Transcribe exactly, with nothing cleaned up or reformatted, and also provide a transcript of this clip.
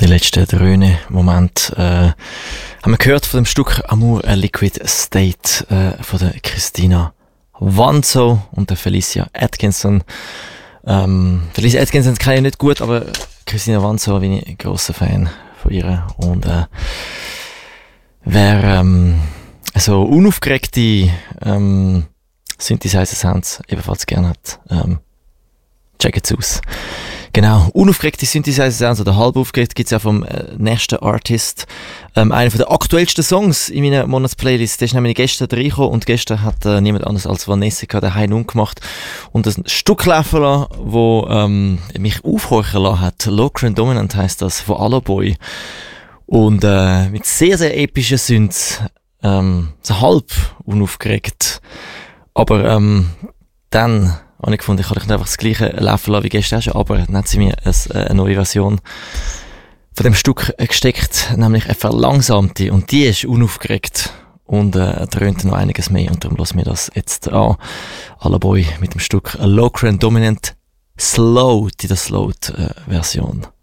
Die letzten Dröhne Moment äh, haben wir gehört von dem Stück Amour a Liquid State äh, von der Christina Vanzo und der Felicia Atkinson. Ähm, Felicia Atkinson kenne ich nicht gut, aber Christina Vanzo bin ich ein grosser Fan von ihr. Und äh, wer ähm, so unaufgeregte ähm, Synthesizer-Sounds ebenfalls gerne hat, ähm, checkt es aus. Genau, unaufgeregte Synthesizer-Sounds oder halb aufgeregt gibt es ja vom äh, nächsten Artist. Ähm, einer von der aktuellsten Songs in meiner Monatsplaylist. Der ist nämlich gestern reingekommen und gestern hat äh, niemand anders als Vanessa daheim umgemacht und ein Stück laufen lassen, wo ähm, mich aufhorchen lassen hat. Local and Dominant heisst das, von Alloboy. Und äh, mit sehr, sehr epischen Synths. Ähm, so halb unaufgeregt. Aber ähm, dann habe ich gefunden, ich kann nicht einfach das gleiche laufen lassen wie gestern schon, aber dann hat sie mir eine, eine neue Version von dem Stück gesteckt, nämlich eine verlangsamte, und die ist unaufgeregt und äh, dröhnt noch einiges mehr, und darum lassen wir das jetzt an. Alloboy mit dem Stück Local and Dominant Slow, die der Slowed äh, Version.